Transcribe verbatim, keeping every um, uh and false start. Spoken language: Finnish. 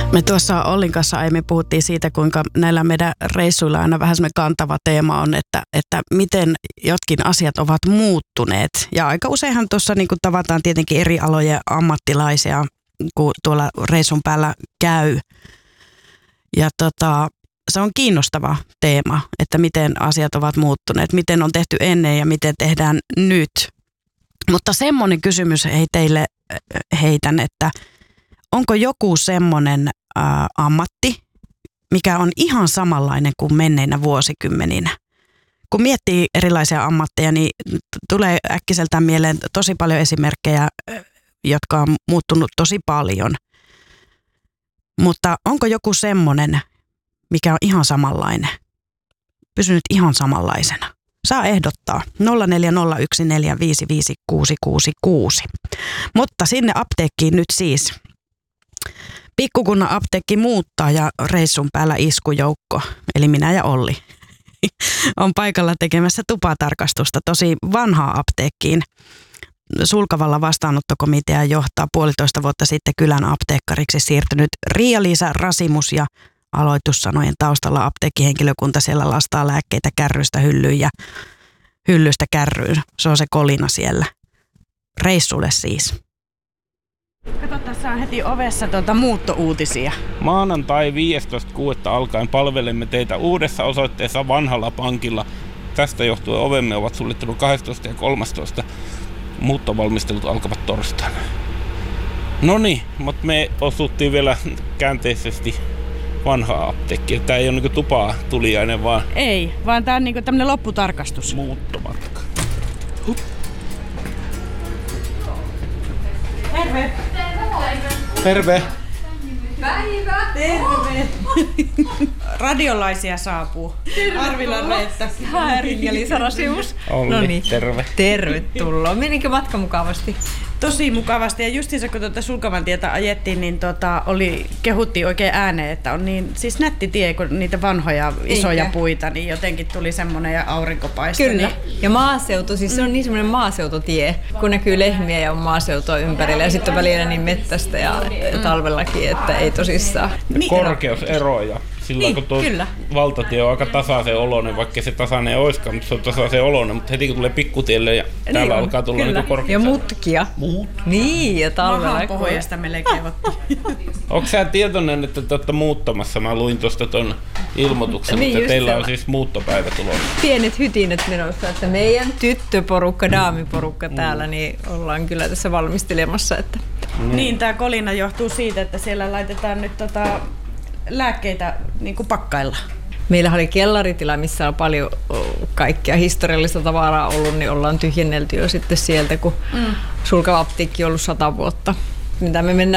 Me tuossa Ollin kanssa aiemmin puhuttiin siitä, kuinka näillä meidän reissuilla aina vähän semmoinen kantava teema on, että, että miten jotkin asiat ovat muuttuneet. Ja aika useinhan tuossa niin kuin tavataan tietenkin eri alojen ammattilaisia, kun tuolla reissun päällä käy. Ja tota, se on kiinnostava teema, että miten asiat ovat muuttuneet, miten on tehty ennen ja miten tehdään nyt. Mutta semmoinen kysymys hei teille heitän, että onko joku semmoinen ää, ammatti, mikä on ihan samanlainen kuin menneinä vuosikymmeninä? Kun miettii erilaisia ammatteja, niin tulee äkkiseltään mieleen tosi paljon esimerkkejä, jotka on muuttunut tosi paljon. Mutta onko joku semmoinen, mikä on ihan samanlainen, pysynyt ihan samanlaisena? Saa ehdottaa nolla neljä nolla yksi neljä viisi viisi kuusi kuusi kuusi. Mutta sinne apteekkiin nyt siis. Pikkukunnan apteekki muuttaa ja reissun päällä iskujoukko, eli minä ja Olli, on paikalla tekemässä tupatarkastusta tosi vanhaa apteekkiin. Sulkavalla vastaanottokomitea johtaa puolitoista vuotta sitten kylän apteekkariksi siirtynyt Riia-Liisa Rasimus ja aloitussanojen taustalla apteekkihenkilökunta siellä lastaa lääkkeitä kärrystä hyllyyn ja hyllystä kärryyn. Se on se kolina siellä. Reissulle siis. Kato, tässä on heti ovessa tuota muuttouutisia. Maanantai viidestoista kuudetta alkaen palvelemme teitä uudessa osoitteessa Vanhalla pankilla. Tästä johtuen ovemme ovat suljettunut kahdestoista ja kolmastoista Muuttovalmistelut alkavat torstaina. Noniin, mutta me osuttiin vielä käänteisesti vanhaa apteekkia. Tää ei ole niinku tupaa tuliainen, vaan... Ei, vaan tää on niinku tämmönen lopputarkastus. Muuttomatka. Hup. Terve! Terve! Päivä! Terve! Radiolaisia saapuu. Arvilan Reetta. Härin ja Liisa Rasimus. Olli, Noniin. terve. Tervetuloa. Menikö matka mukavasti? Tosi mukavasti. Ja justiinsa kun tuota Sulkavan tietä ajettiin, niin tota, oli, kehuttiin oikein ääneen, että on niin siis nätti tie, kun niitä vanhoja isoja Eikä. puita, niin jotenkin tuli semmoinen ja aurinkopaiste. Kyllä. Niin... Ja maaseutu, siis se on niin semmoinen maaseututie, kun näkyy lehmiä ja on maaseutua ympärillä. Ja sitten on välillä niin mettästä ja mm. talvellakin, että ei tosissaan. Niin, korkeuseroja. Silloin niin, kun tuo kyllä. valtatie on aika tasaisen oloinen, vaikka se tasainen ei olisikaan, mutta se on tasaisen oloinen. Mutta heti kun tulee pikkutielle ja täällä niin alkaa tulla niin korkeus. Ja mutkia. Mut. Niin, ja talvella. Mahan pohjasta melkein otti. Onko sä tietoinen, että te olette muuttamassa? Mä luin tuosta ton ilmoituksen, Niin, että teillä se on siis muuttopäivä tulossa. Pienet hytinet menossa, että meidän tyttöporukka, daamiporukka täällä, niin ollaan kyllä tässä valmistelemassa. Että... Mm. Niin, tää kolina johtuu siitä, että siellä laitetaan nyt tota lääkkeitä niin kuin pakkailla. Meillä oli kellaritila, missä on paljon kaikkea historiallista tavaraa ollut, niin ollaan tyhjennelty jo sitten sieltä, kun mm. Sulkava apteekki on ollut sata vuotta. Mitä me mennään